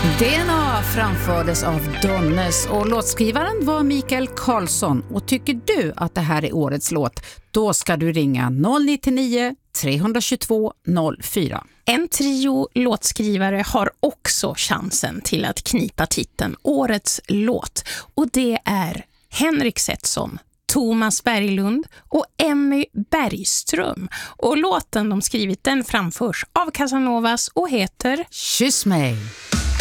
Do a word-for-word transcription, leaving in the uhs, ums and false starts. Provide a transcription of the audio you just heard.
D N A framfördes av Donnes och låtskrivaren var Mikael Karlsson. Och tycker du att det här är årets låt, då ska du ringa noll nio nio, tre två två, noll fyra. En trio låtskrivare har också chansen till att knipa titeln Årets låt. Och det är Henrik Setson, Thomas Berglund och Emmy Bergström. Och låten de skrivit, den framförs av Casanovas och heter Kyss mig.